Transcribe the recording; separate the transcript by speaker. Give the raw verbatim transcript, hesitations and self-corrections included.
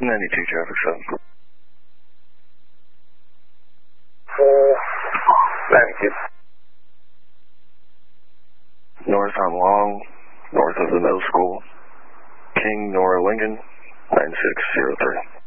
Speaker 1: ninety-two traffic seven.
Speaker 2: four ninety-two.
Speaker 1: North on Long, north of the middle school. King Nora Lincoln, nine six zero three.